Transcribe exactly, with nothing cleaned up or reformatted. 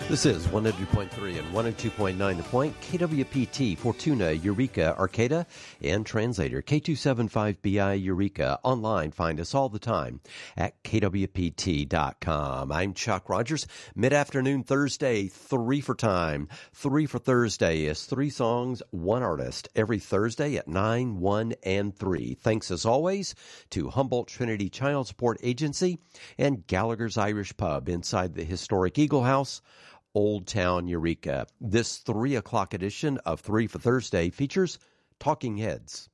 This is one hundred point three and one oh two point nine The Point, K W P T, Fortuna, Eureka, Arcata, and Translator, K two seventy-five B I Eureka. Online, find us all the time at K W P T dot com. I'm Chuck Rogers. Mid-afternoon Thursday, three for time. Three for Thursday is three songs, one artist, every Thursday at nine, one, and three. Thanks as always to Humboldt Trinity Child Support Agency and Gallagher's Irish Pub inside the historic Eagle House, Old Town Eureka. This three o'clock edition of Three for Thursday features Talking Heads.